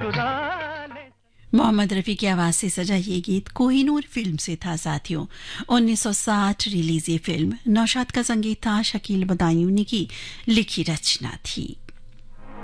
मोहम्मद रफ़ी की आवाज़ से सजा ये गीत कोहिनूर फिल्म से था साथियों। 1960 रिलीज ये फिल्म। नौशाद का संगीत था, शकील बदायूनी की लिखी रचना थी।